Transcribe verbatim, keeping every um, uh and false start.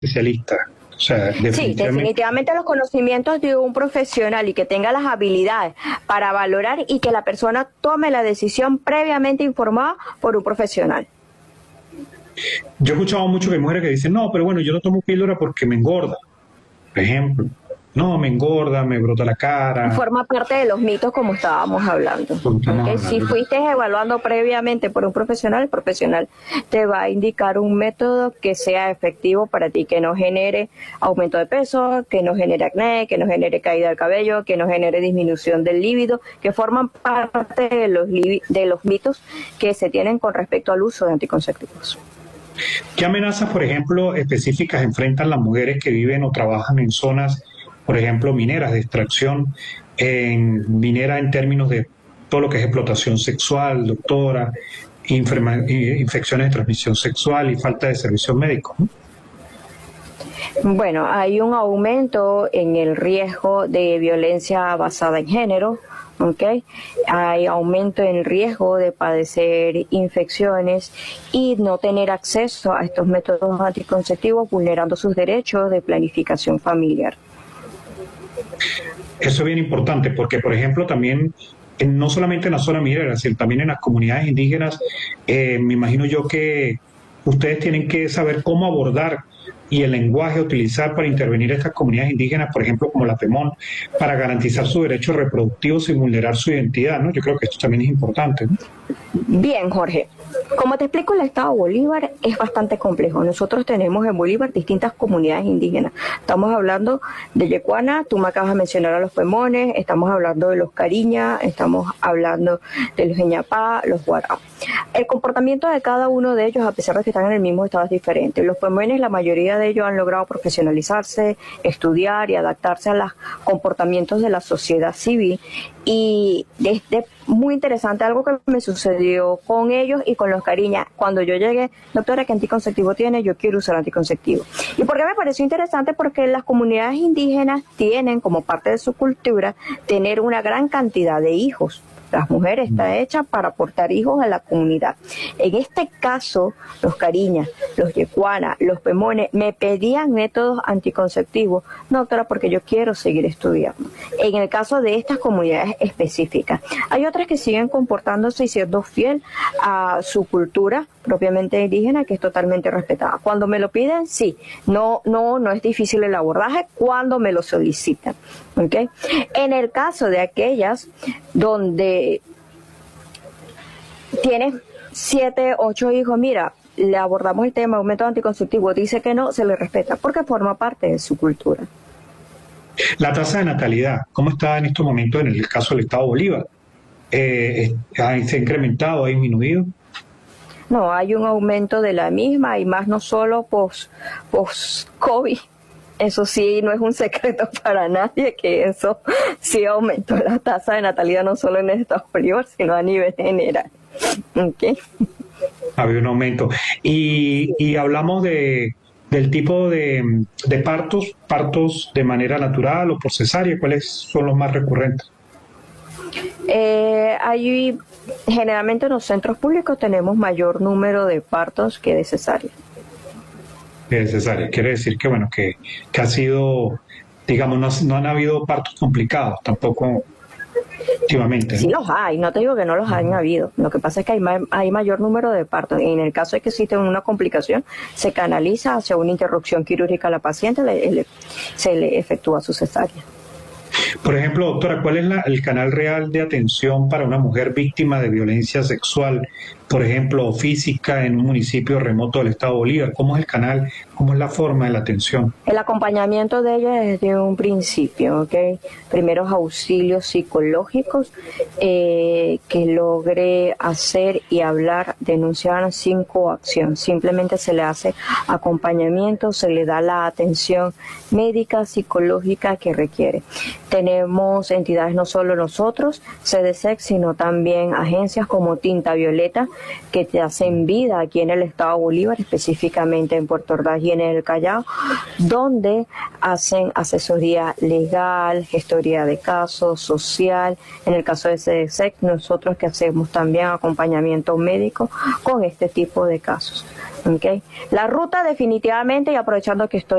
especialista. O sea, definitivamente. Sí, definitivamente los conocimientos de un profesional y que tenga las habilidades para valorar y que la persona tome la decisión previamente informada por un profesional. Yo he escuchado mucho que hay mujeres que dicen, no, pero bueno, yo no tomo píldora porque me engorda, por ejemplo. No, me engorda, me brota la cara. Forma parte de los mitos como estábamos hablando. ¿Okay? Si fuiste evaluando previamente por un profesional, el profesional te va a indicar un método que sea efectivo para ti, que no genere aumento de peso, que no genere acné, que no genere caída del cabello, que no genere disminución del líbido, que forman parte de los, de los mitos que se tienen con respecto al uso de anticonceptivos. ¿Qué amenazas, por ejemplo, específicas enfrentan las mujeres que viven o trabajan en zonas, por ejemplo, mineras de extracción, en minera en términos de todo lo que es explotación sexual, doctora, infecciones de transmisión sexual y falta de servicios médicos, ¿no? Bueno, hay un aumento en el riesgo de violencia basada en género, ¿ok? Hay aumento en el riesgo de padecer infecciones y no tener acceso a estos métodos anticonceptivos, vulnerando sus derechos de planificación familiar. Eso es bien importante porque, por ejemplo, también, no solamente en la zona minera, sino también en las comunidades indígenas, eh, me imagino yo que ustedes tienen que saber cómo abordar y el lenguaje a utilizar para intervenir a estas comunidades indígenas, por ejemplo, como la Pemón, para garantizar sus derechos reproductivos sin vulnerar su identidad, ¿no? Yo creo que esto también es importante, ¿no? Bien, Jorge. Como te explico, el Estado Bolívar es bastante complejo. Nosotros tenemos en Bolívar distintas comunidades indígenas. Estamos hablando de Yecuana, tú me acabas de mencionar a los Pemones, estamos hablando de los Cariña, estamos hablando de los Eñapá, los Guará. El comportamiento de cada uno de ellos, a pesar de que están en el mismo estado, es diferente. Los Pemones, la mayoría de ellos han logrado profesionalizarse, estudiar y adaptarse a los comportamientos de la sociedad civil. Y es muy interesante algo que me sucedió con ellos y con los Cariña. Cuando yo llegué, doctora, ¿qué anticonceptivo tiene? Yo quiero usar anticonceptivo. ¿Y por qué me pareció interesante? Porque las comunidades indígenas tienen como parte de su cultura tener una gran cantidad de hijos. Las mujeres está hecha para aportar hijos a la comunidad. En este caso, los Cariñas, los Yecuana, los Pemones me pedían métodos anticonceptivos, no, doctora, porque yo quiero seguir estudiando. En el caso de estas comunidades específicas. Hay otras que siguen comportándose y siendo fiel a su cultura propiamente indígena, que es totalmente respetada. Cuando me lo piden, sí, no, no, no es difícil el abordaje cuando me lo solicitan. ¿Okay? En el caso de aquellas donde tienes siete, ocho hijos, mira, le abordamos el tema de un método anticonceptivo, dice que no, se le respeta porque forma parte de su cultura. La tasa de natalidad, ¿cómo está en estos momentos en el caso del Estado Bolívar? Eh, ¿Se ha incrementado, ha disminuido? No, hay un aumento de la misma y más no solo post, post-COVID. Eso sí, no es un secreto para nadie que eso sí aumentó la tasa de natalidad no solo en el Estado Bolívar, sino a nivel general. ¿Okay? Había un aumento. Y, y hablamos de, del tipo de, de partos, partos de manera natural o por cesárea, ¿cuáles son los más recurrentes? Eh, hay, generalmente en los centros públicos tenemos mayor número de partos que de cesárea. De cesárea. Quiere decir que, bueno, que, que ha sido, digamos, no, no han habido partos complicados tampoco últimamente, ¿no? Sí los hay, no te digo que no los hayan habido. Lo que pasa es que hay, ma hay mayor número de partos. Y en el caso de que existe una complicación, se canaliza hacia una interrupción quirúrgica a la paciente, le, le, se le efectúa su cesárea. Por ejemplo, doctora, ¿cuál es la, el canal real de atención para una mujer víctima de violencia sexual, por ejemplo, física, en un municipio remoto del Estado Bolívar? ¿Cómo es el canal? ¿Cómo es la forma de la atención? El acompañamiento de ella desde un principio, ¿ok? Primeros auxilios psicológicos, eh, que logre hacer y hablar, denunciar sin coacción. Simplemente se le hace acompañamiento, se le da la atención médica, psicológica que requiere. Tenemos entidades, no solo nosotros, CDSEC, sino también agencias como Tinta Violeta, que te hacen vida aquí en el Estado Bolívar, específicamente en Puerto Ordaz y en el Callao, donde hacen asesoría legal, gestoría de casos, social. En el caso de CDSEC, nosotros que hacemos también acompañamiento médico con este tipo de casos. Okay. La ruta definitivamente, y aprovechando que estoy